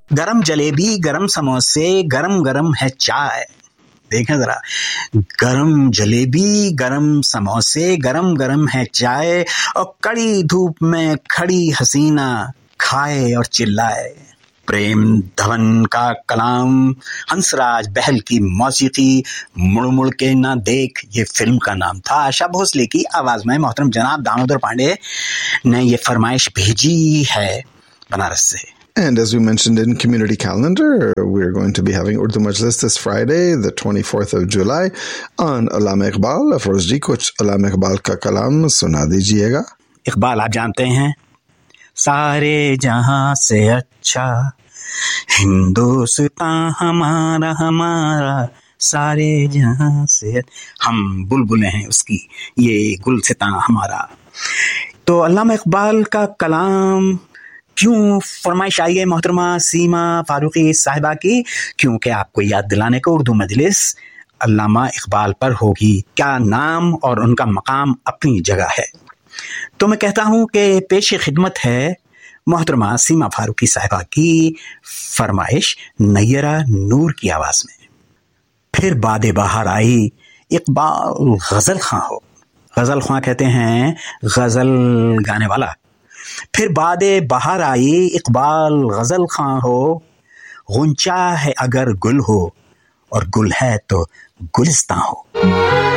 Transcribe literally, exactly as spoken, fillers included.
गरम जलेबी, गरम समोसे, गरम गरम है चाय। देखें ज़रा, गरम जलेबी, गरम समोसे, गरम गरम है चाय, और कड़ी धूप में खड़ी हसीना खाए और चिल्लाए। प्रेम धवन का कलाम, हंसराज बहल की मौसीकी, मुड़ मुड़ के ना देख, ये फिल्म का नाम था। आशा भोसले की आवाज़ में मोहतरम जनाब दामोदर पांडे ने ये फरमाइश भेजी है बनारस से। And as we mentioned in community calendar, we're going to be having Urdu Majlis this Friday, the twenty-fourth of July, on Allama Iqbal. Afroz ji, kuch Allama Iqbal ka kalam suna dijiyega. Iqbal आप जानते हैं, सारे जहां से अच्छा हिंदुस्तान हमारा हमारा, सारे जहां से, हम बुलबुलें हैं उसकी, ये गुलसितां हमारा। तो अल्लामा इकबाल का कलाम क्यों फरमाइश आई है मोहतरमा सीमा फारूकी साहिबा की? क्योंकि आपको याद दिलाने को उर्दू मजलिस अल्लामा इकबाल पर होगी। क्या नाम और उनका मकाम अपनी जगह है। तो मैं कहता हूँ कि पेश खिदमत है मोहतरमा सीमा फारूकी साहिबा की फरमाइश नैयरा नूर की आवाज़ में। फिर बादे बहार आई इकबाल गज़ल खां हो। गज़ल खां कहते हैं गज़ल गाने वाला। फिर बादे बहार आई इकबाल गज़ल खां हो, गुंचा है अगर गुल हो, और गुल है तो गुलिस्तां हो।